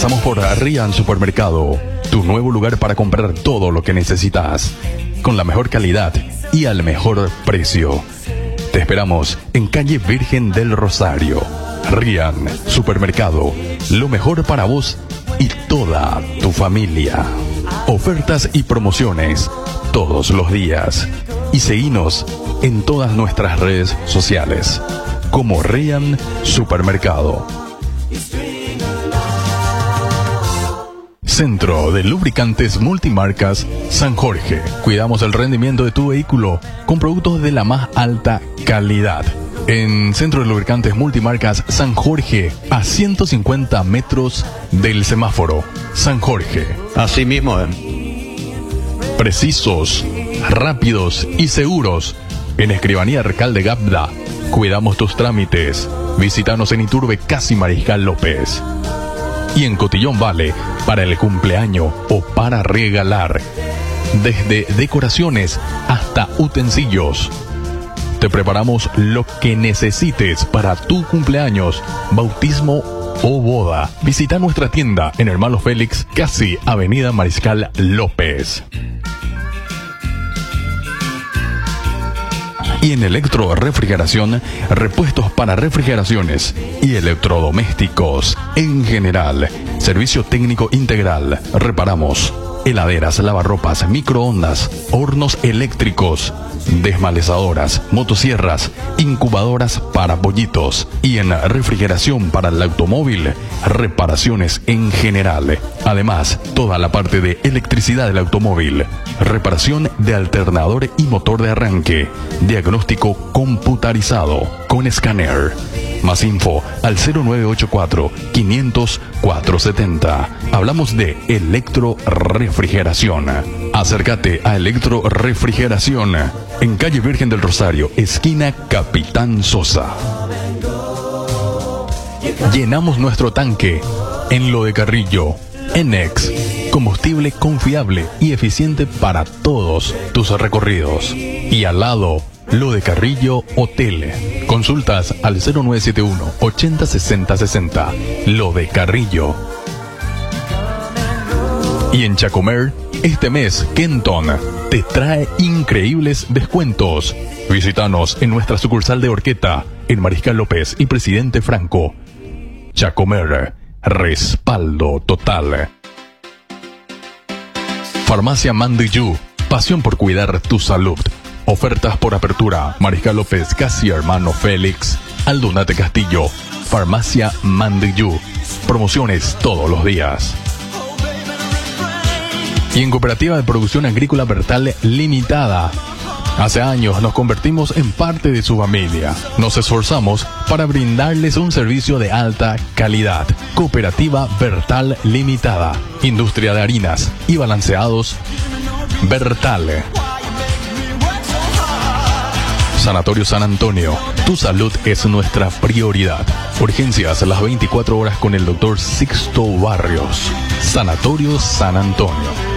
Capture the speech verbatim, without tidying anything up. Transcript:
Pasamos por Rian Supermercado, tu nuevo lugar para comprar todo lo que necesitas, con la mejor calidad y al mejor precio. Te esperamos en calle Virgen del Rosario. Rian Supermercado, lo mejor para vos y toda tu familia. Ofertas y promociones todos los días. Y seguinos en todas nuestras redes sociales como Rian Supermercado. Centro de Lubricantes Multimarcas San Jorge. Cuidamos el rendimiento de tu vehículo con productos de la más alta calidad. En Centro de Lubricantes Multimarcas San Jorge, a ciento cincuenta metros del semáforo. San Jorge. Así mismo, ¿eh? Precisos, rápidos y seguros. En Escribanía Recalde Gabda. Cuidamos tus trámites. Visítanos en Iturbe, casi Mariscal López. Y en Cotillón Vale, para el cumpleaños o para regalar. Desde decoraciones hasta utensilios. Te preparamos lo que necesites para tu cumpleaños, bautismo o boda. Visita nuestra tienda en Hermano Félix, casi Avenida Mariscal López. Y en Electro Refrigeración, repuestos para refrigeraciones y electrodomésticos en general. Servicio técnico integral. Reparamos heladeras, lavarropas, microondas, hornos eléctricos, desmalezadoras, motosierras, incubadoras para pollitos. Y en refrigeración para el automóvil, reparaciones en general. Además, toda la parte de electricidad del automóvil. Reparación de alternador y motor de arranque. Diagnóstico computarizado con escáner. Más info al cero nueve ocho cuatro, quinientos, cuatrocientos setenta. Hablamos de Electro Refrigeración. Acércate a Electro Refrigeración en calle Virgen del Rosario, esquina Capitán Sosa. Llenamos nuestro tanque en Lo de Carrillo. Enex, combustible confiable y eficiente para todos tus recorridos. Y al lado, Lo de Carrillo Hotel. Consultas al cero nueve siete uno, ochenta, sesenta, sesenta. Lo de Carrillo. Y en Chacomer, este mes, Kenton te trae increíbles descuentos. Visítanos en nuestra sucursal de Horqueta, en Mariscal López y Presidente Franco. Chacomer, respaldo total. Farmacia Mandiyú, pasión por cuidar tu salud. Ofertas por apertura, Mariscal López, casi Hermano Félix, Aldunate Castillo. Farmacia Mandiyú, promociones todos los días. Y en Cooperativa de Producción Agrícola Bertal Limitada. Hace años nos convertimos en parte de su familia. Nos esforzamos para brindarles un servicio de alta calidad. Cooperativa Bertal Limitada. Industria de harinas y balanceados Bertal. Sanatorio San Antonio. Tu salud es nuestra prioridad. Urgencias las veinticuatro horas con el doctor Sixto Barrios. Sanatorio San Antonio.